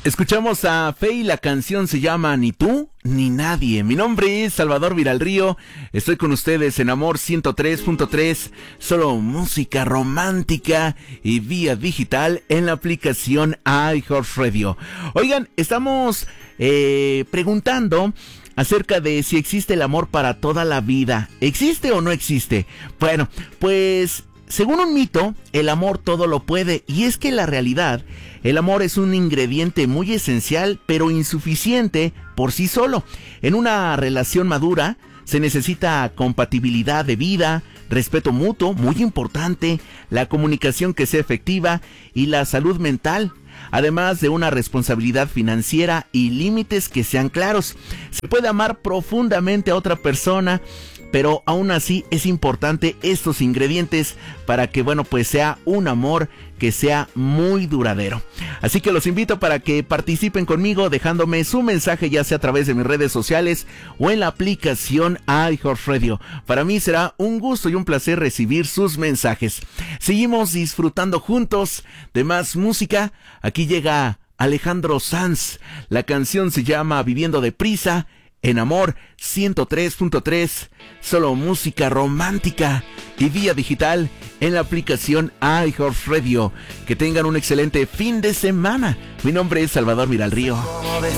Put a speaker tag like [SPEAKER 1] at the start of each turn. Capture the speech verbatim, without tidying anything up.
[SPEAKER 1] Escuchamos a Fe y la canción se llama Ni tú ni nadie. Mi nombre es Salvador Viralrío. Estoy con ustedes en Amor ciento tres punto tres. Solo música romántica y vía digital en la aplicación iHeartRadio. Oigan, estamos eh, preguntando acerca de si existe el amor para toda la vida. ¿Existe o no existe? Bueno, pues según un mito, el amor todo lo puede. Y es que en la realidad, el amor es un ingrediente muy esencial, pero insuficiente por sí solo. En una relación madura, se necesita compatibilidad de vida, respeto mutuo, muy importante, la comunicación que sea efectiva y la salud mental, además de una responsabilidad financiera y límites que sean claros. Se puede amar profundamente a otra persona, pero aún así es importante estos ingredientes para que, bueno, pues sea un amor que sea muy duradero. Así que los invito para que participen conmigo dejándome su mensaje, ya sea a través de mis redes sociales o en la aplicación iHeartRadio. Para mí será un gusto y un placer recibir sus mensajes. Seguimos disfrutando juntos de más música. Aquí llega Alejandro Sanz. La canción se llama Viviendo Deprisa. En Amor ciento tres punto tres, solo música romántica y vía digital en la aplicación iHeartRadio. Que tengan un excelente fin de semana. Mi nombre es Salvador Viralrío.
[SPEAKER 2] ¿Cómo ves